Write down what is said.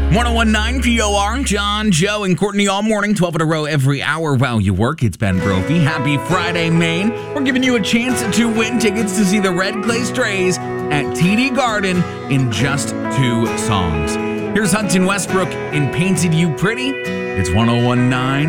1019 POR, John, Joe, and Courtney all morning, 12 in a row every hour while you work. It's Ben Brophy. Happy Friday, Maine. We're giving you a chance to win tickets to see the Red Clay Strays at TD Garden in just 2 songs. Here's Hudson Westbrook in Painted You Pretty. It's 1019